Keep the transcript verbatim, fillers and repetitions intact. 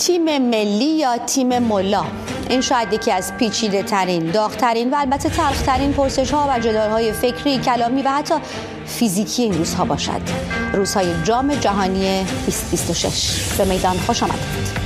تیم ملی یا تیم ملا؟ این شاید یکی از پیچیده ترین، داغ ترین و البته تلخ ترین پرسش ها و جدال‌های فکری، کلامی و حتی فیزیکی این روزها باشد. روزهای جام جهانی بیست بیست و شش. به میدان خوش آمدید.